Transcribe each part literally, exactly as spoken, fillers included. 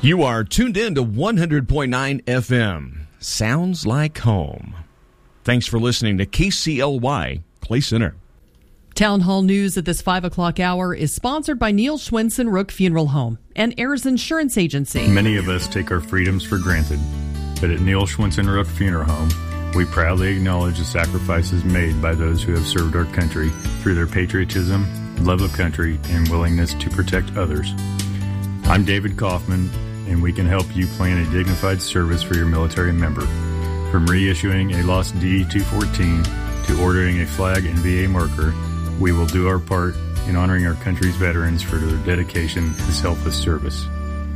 You are tuned in to one hundred point nine F M. Sounds like home. Thanks for listening to K C L Y Clay Center. Town Hall News at this five o'clock hour is sponsored by Neil Schwensen Rook Funeral Home and Ayers Insurance Agency. Many of us take our freedoms for granted, but at Neil Schwensen Rook Funeral Home, we proudly acknowledge the sacrifices made by those who have served our country through their patriotism, love of country, and willingness to protect others. I'm David Kaufman, and we can help you plan a dignified service for your military member. From reissuing a lost D two fourteen to ordering a flag and V A marker, we will do our part in honoring our country's veterans for their dedication to selfless service.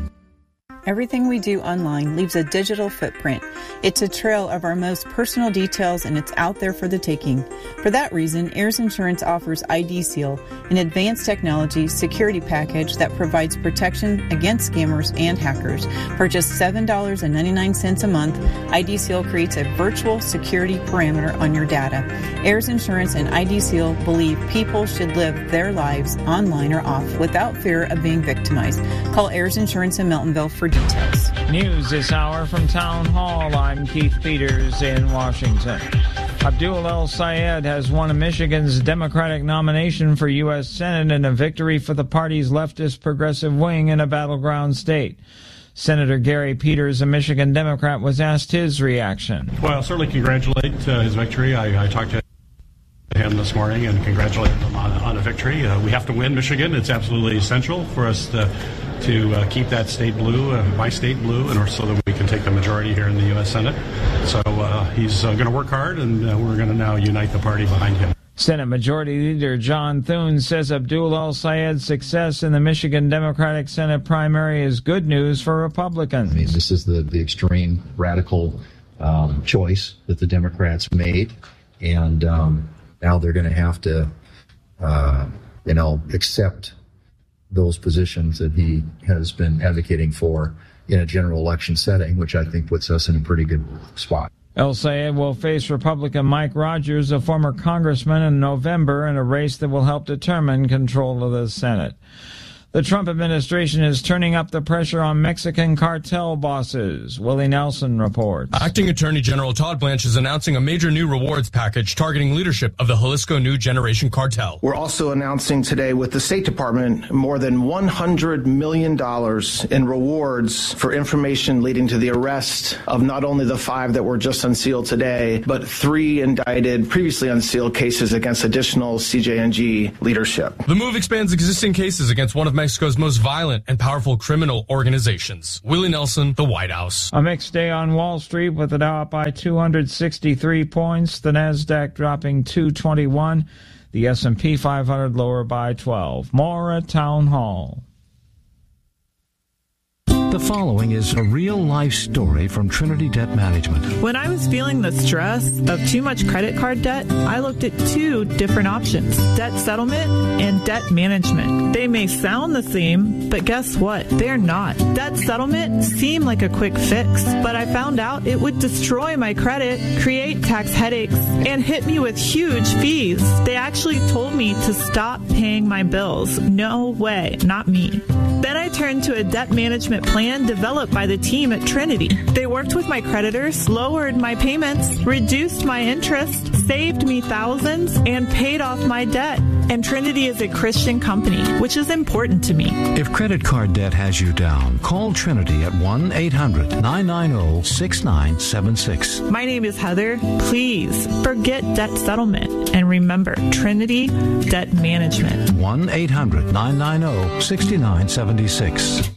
Everything we do online leaves a digital footprint. It's a trail of our most personal details, and it's out there for the taking. For that reason, Ayers Insurance offers I D Seal, an advanced technology security package that provides protection against scammers and hackers. For just seven dollars and ninety-nine cents a month, I D Seal creates a virtual security parameter on your data. Ayers Insurance and I D Seal believe people should live their lives online or off without fear of being victimized. Call Ayers Insurance in Meltonville for details. News this hour from Town Hall. I'm Keith Peters in Washington. Abdul El-Sayed has won Michigan's Democratic nomination for U S Senate in a victory for the party's leftist progressive wing in a battleground state. Senator Gary Peters, a Michigan Democrat, was asked his reaction. Well, I'll certainly congratulate uh, his victory. I, I talked to him this morning and congratulate him on, on a victory. Uh, we have to win Michigan. It's absolutely essential for us to to uh, keep that state blue, uh, my state blue, and so that we can take the majority here in the U S Senate. So uh, he's uh, going to work hard, and uh, we're going to now unite the party behind him. Senate Majority Leader John Thune says Abdul El-Sayed's success in the Michigan Democratic Senate primary is good news for Republicans. I mean, this is the, the extreme radical um, choice that the Democrats made, and um, now they're going to have to, uh, you know, accept those positions that he has been advocating for in a general election setting, which I think puts us in a pretty good spot. El-Sayed will face Republican Mike Rogers, a former congressman, in November in a race that will help determine control of the Senate. The Trump administration is turning up the pressure on Mexican cartel bosses. Willie Nelson reports. Acting Attorney General Todd Blanche is announcing a major new rewards package targeting leadership of the Jalisco New Generation Cartel. We're also announcing today with the State Department more than one hundred million dollars in rewards for information leading to the arrest of not only the five that were just unsealed today, but three indicted, previously unsealed cases against additional C J N G leadership. The move expands existing cases against one of Mexico's most violent and powerful criminal organizations. Willie Nelson, the White House. A mixed day on Wall Street with the Dow up by two hundred sixty-three points, the Nasdaq dropping two twenty-one, the S and P five hundred lower by twelve. More at Town Hall. The following is a real-life story from Trinity Debt Management. When I was feeling the stress of too much credit card debt, I looked at two different options, debt settlement and debt management. They may sound the same, but guess what? They're not. Debt settlement seemed like a quick fix, but I found out it would destroy my credit, create tax headaches, and hit me with huge fees. They actually told me to stop paying my bills. No way, not me. Then I turned to a debt management plan developed by the team at Trinity. They worked with my creditors, lowered my payments, reduced my interest, saved me thousands, and paid off my debt. And Trinity is a Christian company, which is important to me. If credit card debt has you down, call Trinity at one eight hundred nine nine zero six nine seven six. My name is Heather. Please forget debt settlement and remember Trinity Debt Management. one eight hundred nine nine zero six nine seven six.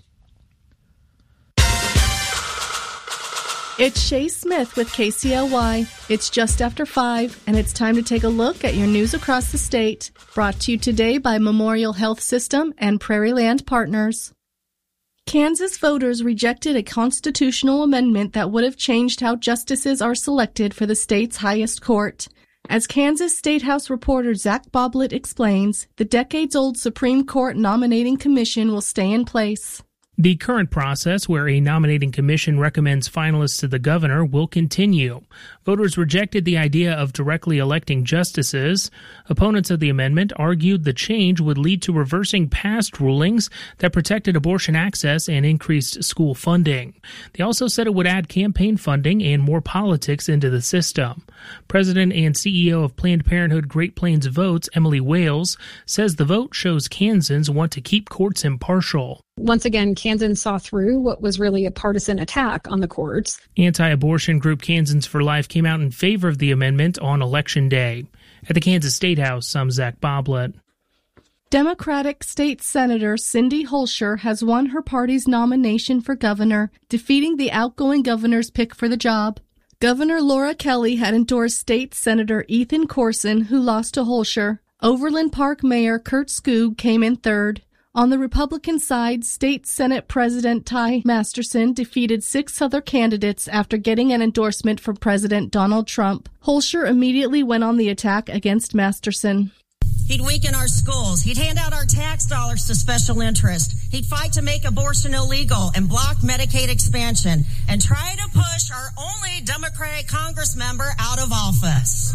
It's Shay Smith with K C L Y. It's just after five, and it's time to take a look at your news across the state. Brought to you today by Memorial Health System and Prairie Land Partners. Kansas voters rejected a constitutional amendment that would have changed how justices are selected for the state's highest court. As Kansas State House reporter Zach Boblet explains, the decades-old Supreme Court nominating commission will stay in place. The current process, where a nominating commission recommends finalists to the governor, will continue. Voters rejected the idea of directly electing justices. Opponents of the amendment argued the change would lead to reversing past rulings that protected abortion access and increased school funding. They also said it would add campaign funding and more politics into the system. President and C E O of Planned Parenthood Great Plains Votes, Emily Wales, says the vote shows Kansans want to keep courts impartial. Once again, Kansans saw through what was really a partisan attack on the courts. Anti-abortion group Kansans for Life came out in favor of the amendment on Election Day. At the Kansas State House, I'm Zach Boblet. Democratic State Senator Cindy Holscher has won her party's nomination for governor, defeating the outgoing governor's pick for the job. Governor Laura Kelly had endorsed State Senator Ethan Corson, who lost to Holscher. Overland Park Mayor Kurt Skoog came in third. On the Republican side, State Senate President Ty Masterson defeated six other candidates after getting an endorsement from President Donald Trump. Holscher immediately went on the attack against Masterson. He'd weaken our schools. He'd hand out our tax dollars to special interest. He'd fight to make abortion illegal and block Medicaid expansion and try to push our only Democratic Congress member out of office.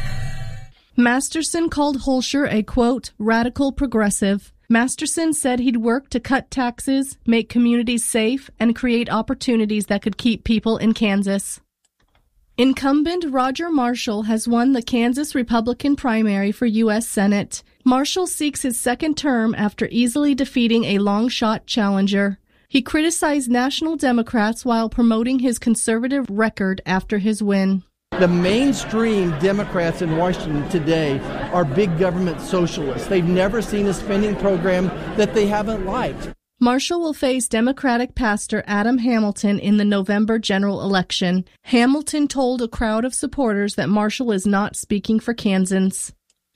Masterson called Holscher a, quote, radical progressive. Masterson said he'd work to cut taxes, make communities safe, and create opportunities that could keep people in Kansas. Incumbent Roger Marshall has won the Kansas Republican primary for U S Senate. Marshall seeks his second term after easily defeating a long-shot challenger. He criticized national Democrats while promoting his conservative record after his win. The mainstream Democrats in Washington today are big government socialists. They've never seen a spending program that they haven't liked. Marshall will face Democratic pastor Adam Hamilton in the November general election. Hamilton told a crowd of supporters that Marshall is not speaking for Kansans.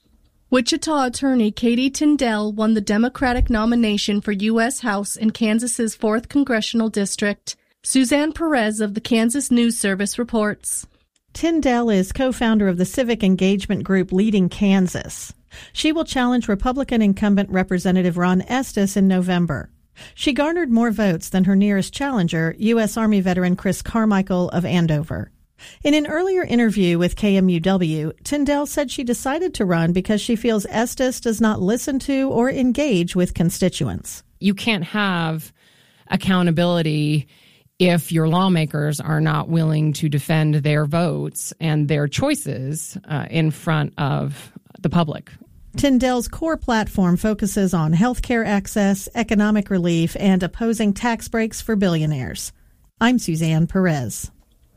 Wichita attorney Katie Tyndall won the Democratic nomination for U S House in Kansas's fourth Congressional District. Suzanne Perez of the Kansas News Service reports. Tyndall is co-founder of the civic engagement group Leading Kansas. She will challenge Republican incumbent Representative Ron Estes in November. She garnered more votes than her nearest challenger, U S Army veteran Chris Carmichael of Andover. In an earlier interview with K M U W, Tyndall said she decided to run because she feels Estes does not listen to or engage with constituents. You can't have accountability if your lawmakers are not willing to defend their votes and their choices uh, in front of the public. Tyndall's core platform focuses on health care access, economic relief, and opposing tax breaks for billionaires. I'm Suzanne Perez.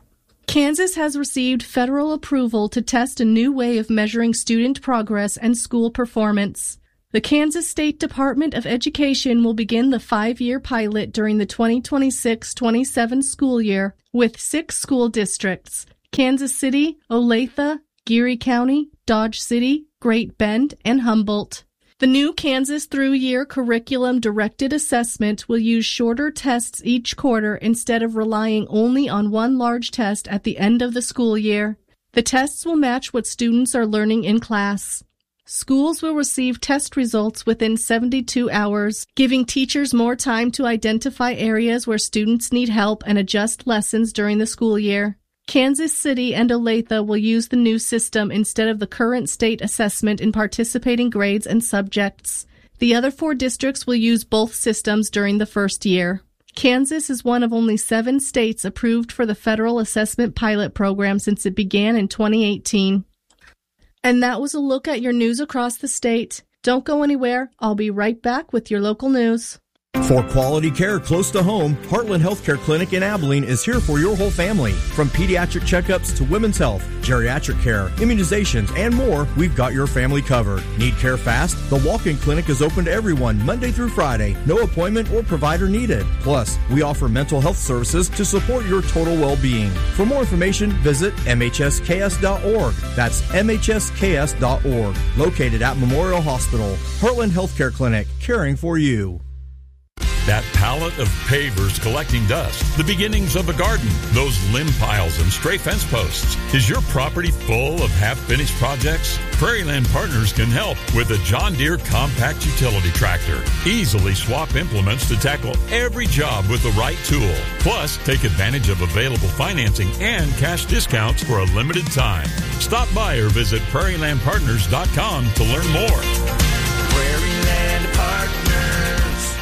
Kansas has received federal approval to test a new way of measuring student progress and school performance. The Kansas State Department of Education will begin the five-year pilot during the twenty twenty-six twenty-seven school year with six school districts: Kansas City, Olathe, Geary County, Dodge City, Great Bend, and Humboldt. The new Kansas through-year curriculum-directed assessment will use shorter tests each quarter instead of relying only on one large test at the end of the school year. The tests will match what students are learning in class. Schools will receive test results within seventy-two hours, giving teachers more time to identify areas where students need help and adjust lessons during the school year. Kansas City and Olathe will use the new system instead of the current state assessment in participating grades and subjects. The other four districts will use both systems during the first year. Kansas is one of only seven states approved for the federal assessment pilot program since it began in twenty eighteen. And that was a look at your news across the state. Don't go anywhere. I'll be right back with your local news. For quality care close to home, Heartland Healthcare Clinic in Abilene is here for your whole family. From pediatric checkups to women's health, geriatric care, immunizations, and more, we've got your family covered. Need care fast? The walk-in clinic is open to everyone Monday through Friday. No appointment or provider needed. Plus, we offer mental health services to support your total well-being. For more information, visit M H S K S dot org. That's M H S K S dot org. Located at Memorial Hospital. Heartland Healthcare Clinic, caring for you. That pallet of pavers collecting dust, the beginnings of a garden, those limb piles and stray fence posts. Is your property full of half-finished projects? Prairieland Partners can help with a John Deere compact utility tractor. Easily swap implements to tackle every job with the right tool. Plus, take advantage of available financing and cash discounts for a limited time. Stop by or visit prairie land partners dot com to learn more. Prairieland Partners.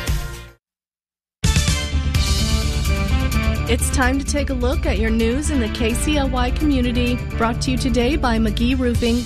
It's time to take a look at your news in the K C L Y community, brought to you today by McGee Roofing.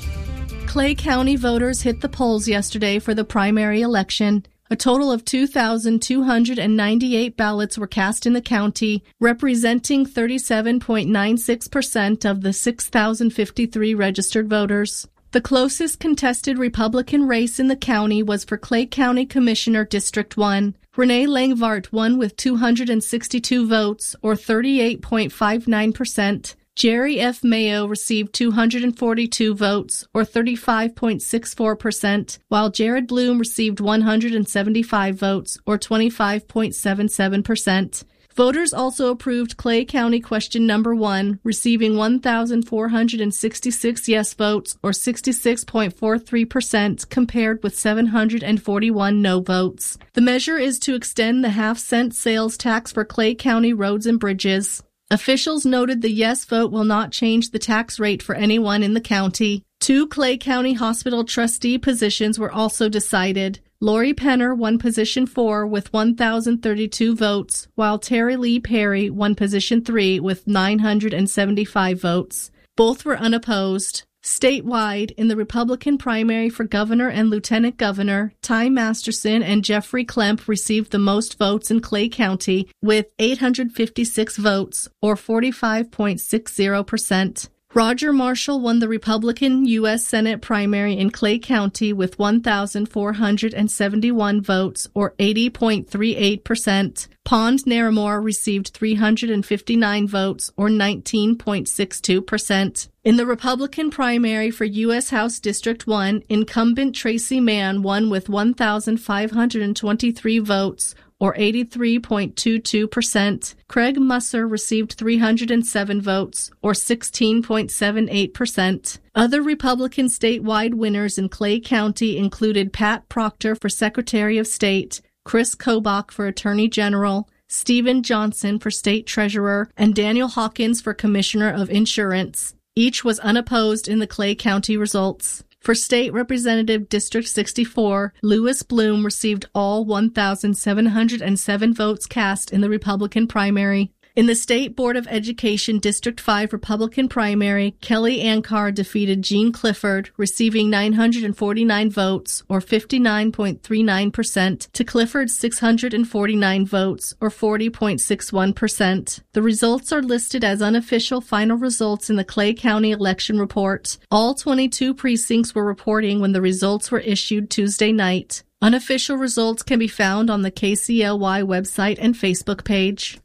Clay County voters hit the polls yesterday for the primary election. A total of two thousand two hundred ninety-eight ballots were cast in the county, representing thirty-seven point nine six percent of the six thousand fifty-three registered voters. The closest contested Republican race in the county was for Clay County Commissioner District one. Renee Langvart won with two hundred sixty-two votes, or thirty-eight point five nine percent. Jerry F. Mayo received two hundred forty-two votes, or thirty-five point six four percent, while Jared Bloom received one hundred seventy-five votes, or twenty-five point seven seven percent. Voters also approved Clay County question number one, receiving one thousand four hundred sixty-six yes votes, or sixty-six point four three percent, compared with seven hundred forty-one no votes. The measure is to extend the half-cent sales tax for Clay County roads and bridges. Officials noted the yes vote will not change the tax rate for anyone in the county. Two Clay County Hospital trustee positions were also decided. Lori Penner won position four with one thousand thirty-two votes, while Terry Lee Perry won position three with nine hundred seventy-five votes. Both were unopposed. Statewide, in the Republican primary for governor and lieutenant governor, Ty Masterson and Jeffrey Klemp received the most votes in Clay County with eight hundred fifty-six votes, or forty-five point six zero percent. Roger Marshall won the Republican U S Senate primary in Clay County with one thousand four hundred seventy-one votes, or eighty point three eight percent. Pond Naramore received three hundred fifty-nine votes, or nineteen point six two percent. In the Republican primary for U S House District one, incumbent Tracy Mann won with one thousand five hundred twenty-three votes, or eighty-three point two two percent. Craig Musser received three hundred seven votes, or sixteen point seven eight percent. Other Republican statewide winners in Clay County included Pat Proctor for Secretary of State, Chris Kobach for Attorney General, Stephen Johnson for State Treasurer, and Daniel Hawkins for Commissioner of Insurance. Each was unopposed in the Clay County results. For State Representative District sixty-four, Lewis Bloom received all one thousand seven hundred seven votes cast in the Republican primary. In the State Board of Education District five Republican primary, Kelly Ankar defeated Jean Clifford, receiving nine hundred forty-nine votes, or fifty-nine point three nine percent, to Clifford's six hundred forty-nine votes, or forty point six one percent. The results are listed as unofficial final results in the Clay County election report. All twenty-two precincts were reporting when the results were issued Tuesday night. Unofficial results can be found on the K C L Y website and Facebook page.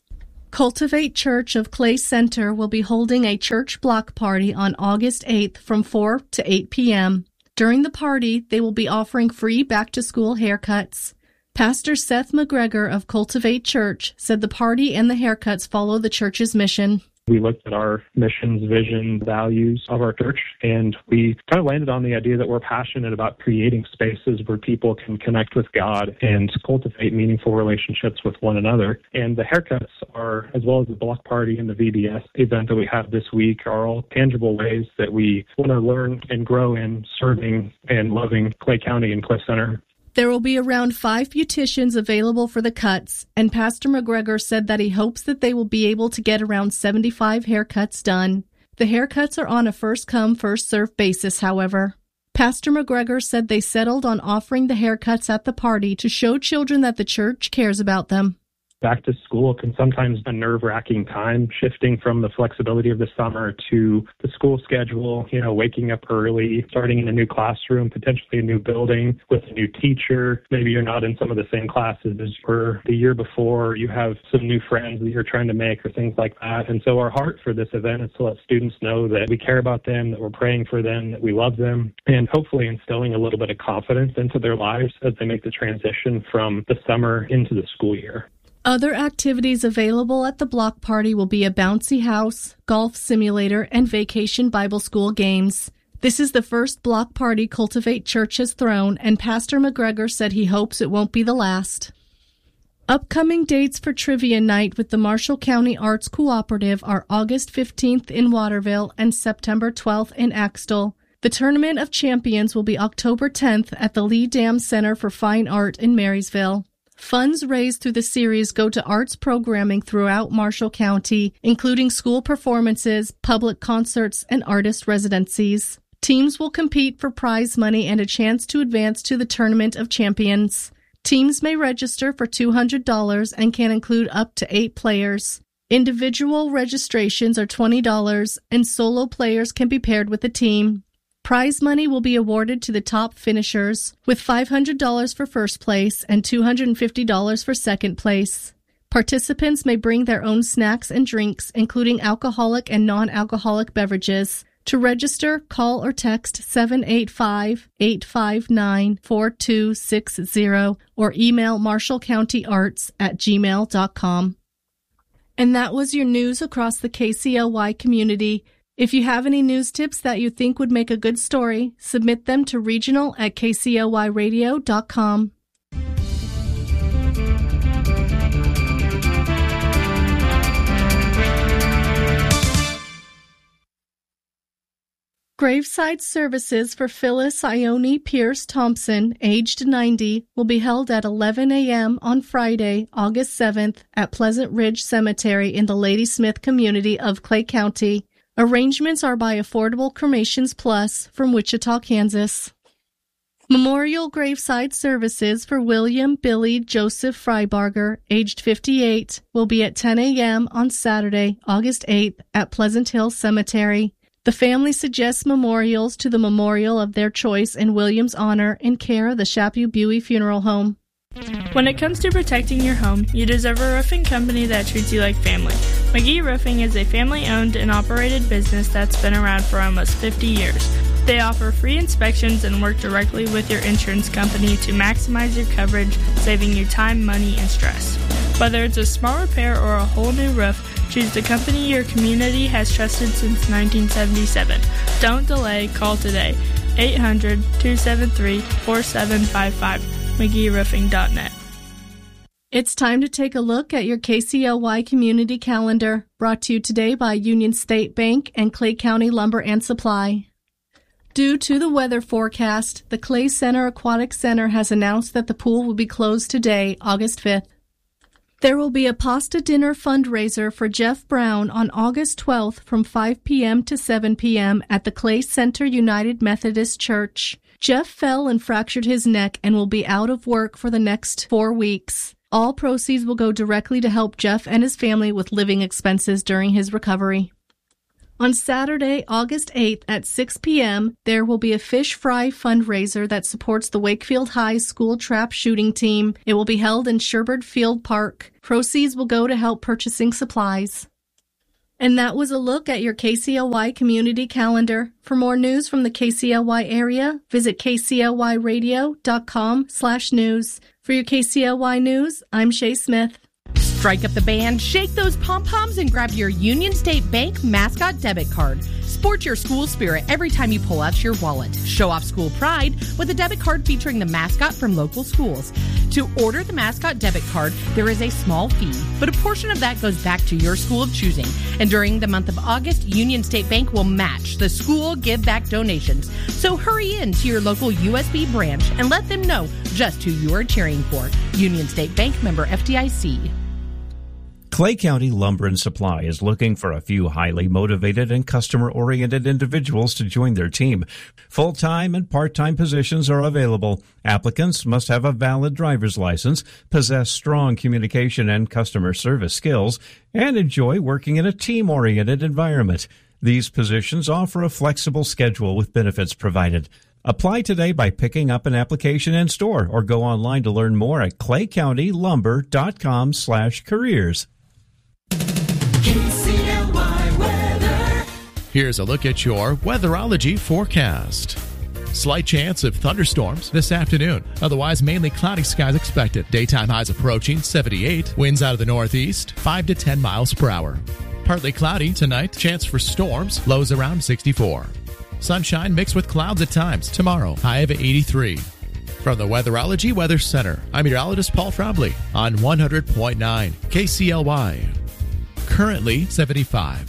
Cultivate Church of Clay Center will be holding a church block party on August eighth from four to eight p.m. During the party, they will be offering free back-to-school haircuts. Pastor Seth McGregor of Cultivate Church said the party and the haircuts follow the church's mission. We looked at our missions, vision, values of our church, and we kind of landed on the idea that we're passionate about creating spaces where people can connect with God and cultivate meaningful relationships with one another. And the haircuts are, as well as the block party and the V B S event that we have this week, are all tangible ways that we want to learn and grow in serving and loving Clay County and Clay Center. There will be around five beauticians available for the cuts, and Pastor McGregor said that he hopes that they will be able to get around seventy-five haircuts done. The haircuts are on a first-come, first-served basis, however. Pastor McGregor said they settled on offering the haircuts at the party to show children that the church cares about them. back to school can sometimes be a nerve-wracking time, shifting from the flexibility of the summer to the school schedule, you know, waking up early, starting in a new classroom, potentially a new building with a new teacher. Maybe you're not in some of the same classes as you were the year before. You have some new friends that you're trying to make or things like that. And so our heart for this event is to let students know that we care about them, that we're praying for them, that we love them, and hopefully instilling a little bit of confidence into their lives as they make the transition from the summer into the school year. Other activities available at the block party will be a bouncy house, golf simulator, and vacation Bible school games. This is the first block party Cultivate Church has thrown, and Pastor McGregor said he hopes it won't be the last. Upcoming dates for Trivia Night with the Marshall County Arts Cooperative are August fifteenth in Waterville and September twelfth in Axtell. The Tournament of Champions will be October tenth at the Lee Dam Center for Fine Art in Marysville. Funds raised through the series go to arts programming throughout Marshall County, including school performances, public concerts, and artist residencies. Teams will compete for prize money and a chance to advance to the Tournament of Champions. Teams may register for two hundred dollars and can include up to eight players. Individual registrations are twenty dollars, and solo players can be paired with a team. Prize money will be awarded to the top finishers, with five hundred dollars for first place and two hundred fifty dollars for second place. Participants may bring their own snacks and drinks, including alcoholic and non-alcoholic beverages. To register, call or text seven eight five, eight five nine, four two six zero or email marshallcountyarts at gmail dot com. And that was your news across the K C L Y community. If you have any news tips that you think would make a good story, submit them to regional at k c l y radio dot com. Graveside services for Phyllis Ione Pierce Thompson, aged ninety, will be held at eleven a.m. on Friday, August seventh, at Pleasant Ridge Cemetery in the Ladysmith community of Clay County. Arrangements are by Affordable Cremations Plus from Wichita, Kansas. Memorial graveside services for William Billy Joseph Freibarger, aged fifty-eight, will be at ten a.m. on Saturday, August eighth, at Pleasant Hill Cemetery. The family suggests memorials to the memorial of their choice in William's honor in care of the Chapu-Buie Funeral Home. When it comes to protecting your home, you deserve a roofing company that treats you like family. McGee Roofing is a family-owned and operated business that's been around for almost fifty years. They offer free inspections and work directly with your insurance company to maximize your coverage, saving you time, money, and stress. Whether it's a small repair or a whole new roof, choose the company your community has trusted since nineteen seventy-seven. Don't delay, call today. eight hundred, two seven three, four seven five five. McGee Roofing dot net. It's time to take a look at your K C L Y community calendar, brought to you today by Union State Bank and Clay County Lumber and Supply. Due to the weather forecast, the Clay Center Aquatic Center has announced that the pool will be closed today, August fifth. There will be a pasta dinner fundraiser for Jeff Brown on August twelfth from five p.m. to seven p.m. at the Clay Center United Methodist Church. Jeff fell and fractured his neck and will be out of work for the next four weeks. All proceeds will go directly to help Jeff and his family with living expenses during his recovery. On Saturday, August eighth at six p.m., there will be a fish fry fundraiser that supports the Wakefield High School Trap Shooting Team. It will be held in Sherbert Field Park. Proceeds will go to help purchasing supplies. And that was a look at your K C L Y community calendar. For more news from the K C L Y area, visit k c l y radio dot com slash news. For your K C L Y news, I'm Shay Smith. Strike up the band, shake those pom-poms, and grab your Union State Bank mascot debit card. Sport your school spirit every time you pull out your wallet. Show off school pride with a debit card featuring the mascot from local schools. To order the mascot debit card, there is a small fee, but a portion of that goes back to your school of choosing. And during the month of August, Union State Bank will match the school give-back donations. So hurry in to your local U S B branch and let them know just who you are cheering for. Union State Bank, member F D I C. Clay County Lumber and Supply is looking for a few highly motivated and customer-oriented individuals to join their team. Full-time and part-time positions are available. Applicants must have a valid driver's license, possess strong communication and customer service skills, and enjoy working in a team-oriented environment. These positions offer a flexible schedule with benefits provided. Apply today by picking up an application in store or go online to learn more at clay county lumber dot com slash careers. K C L Y weather. Here's a look at your weatherology forecast. Slight chance of thunderstorms this afternoon. Otherwise, mainly cloudy skies expected. Daytime highs approaching seventy-eight. Winds out of the northeast, five to ten miles per hour. Partly cloudy tonight. Chance for storms. Lows around sixty-four. Sunshine mixed with clouds at times. Tomorrow, high of eighty-three. From the Weatherology Weather Center, I'm meteorologist Paul Frobley on one hundred point nine K C L Y. Currently seventy-five.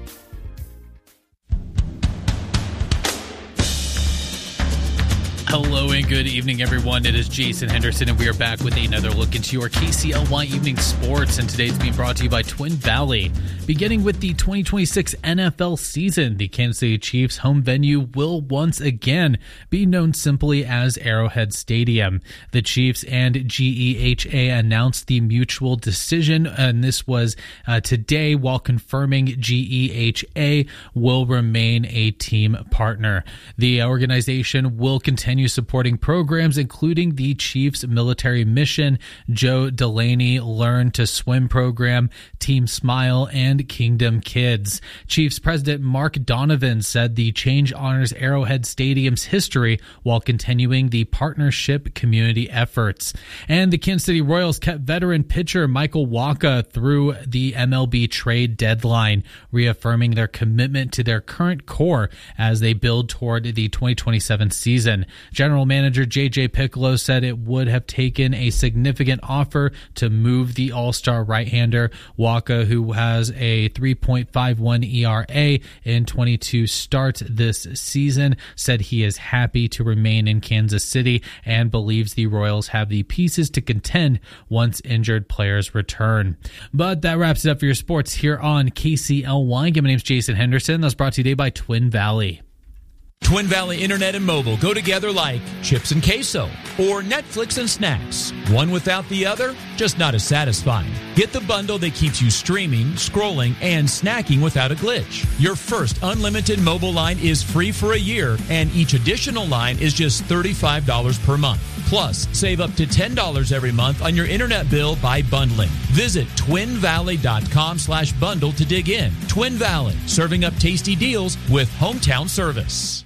Hello and good evening, everyone. It is Jason Henderson, and we are back with another look into your K C L Y Evening Sports. And today's being brought to you by Twin Valley. Beginning with the twenty twenty-six N F L season, the Kansas City Chiefs' home venue will once again be known simply as Arrowhead Stadium. The Chiefs and G E H A announced the mutual decision, and this was uh, today, while confirming G E H A will remain a team partner. The organization will continue supporting programs including the Chiefs Military Mission, Joe Delaney Learn to Swim program, Team Smile, and Kingdom Kids. Chiefs President Mark Donovan said the change honors Arrowhead Stadium's history while continuing the partnership community efforts. And the Kansas City Royals kept veteran pitcher Michael Wacha through the M L B trade deadline, reaffirming their commitment to their current core as they build toward the twenty twenty-seven season. General Manager J J Piccolo said it would have taken a significant offer to move the All-Star right-hander. Wacha, who has a three point five one E R A in twenty-two starts this season, said he is happy to remain in Kansas City and believes the Royals have the pieces to contend once injured players return. But that wraps it up for your sports here on K C L Y. My name's Jason Henderson. That's brought to you today by Twin Valley. Twin Valley Internet and mobile go together like chips and queso or Netflix and snacks. One without the other, just not as satisfying. Get the bundle that keeps you streaming, scrolling, and snacking without a glitch. Your first unlimited mobile line is free for a year, and each additional line is just thirty-five dollars per month. Plus, save up to ten dollars every month on your internet bill by bundling. Visit twinvalley.com slash bundle to dig in. Twin Valley, serving up tasty deals with hometown service.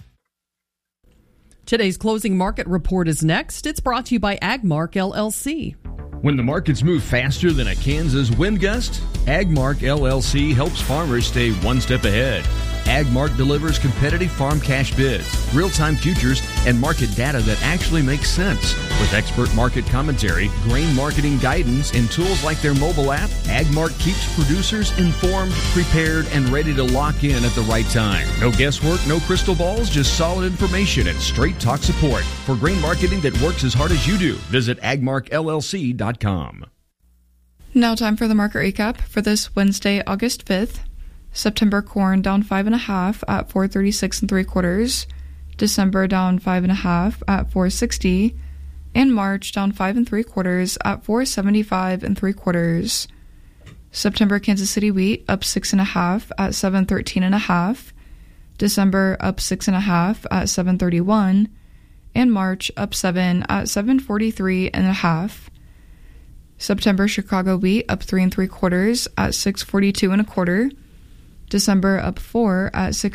Today's closing market report is next. It's brought to you by Agmark L L C. When the markets move faster than a Kansas wind gust, Agmark L L C helps farmers stay one step ahead. Agmark delivers competitive farm cash bids, real-time futures, and market data that actually makes sense. With expert market commentary, grain marketing guidance, and tools like their mobile app, Agmark keeps producers informed, prepared, and ready to lock in at the right time. No guesswork, no crystal balls, just solid information and straight talk support. For grain marketing that works as hard as you do, visit agmark L L C dot com. Now time for the market recap for this Wednesday, August fifth. September corn down five and a half at four thirty-six and three quarters. December down five and a half at four sixty, and March down five and three quarters at four seventy-five and three quarters. September Kansas City wheat up six and a half at seven thirteen and a half. December up six and a half at seven thirty-one, and March up seven at seven forty-three and a half. September Chicago wheat up three and three quarters at six forty-two and a quarter. December up four at six